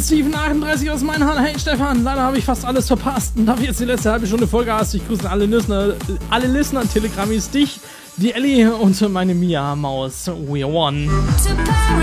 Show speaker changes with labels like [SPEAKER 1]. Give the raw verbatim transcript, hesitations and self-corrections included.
[SPEAKER 1] Steven achtunddreißig aus Mainhahn. Hey Stefan, leider habe ich fast alles verpasst und dafür jetzt die letzte halbe Stunde Folge hast. Ich grüße alle Listener, alle Listener, Telegrammis, dich, die Ellie und meine Mia Maus. We won.